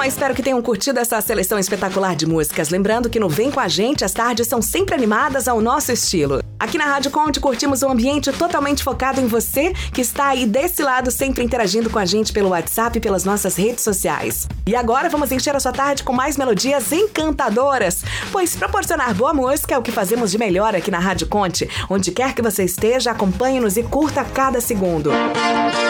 espero que tenham curtido essa seleção espetacular de músicas. Lembrando que no Vem Com a Gente, as tardes são sempre animadas ao nosso estilo. Aqui na Rádio Conte, curtimos um ambiente totalmente focado em você, que está aí desse lado, sempre interagindo com a gente pelo WhatsApp e pelas nossas redes sociais. E agora vamos encher a sua tarde com mais melodias encantadoras, pois proporcionar boa música é o que fazemos de melhor aqui na Rádio Conte. Onde quer que você esteja, acompanhe-nos e curta cada segundo.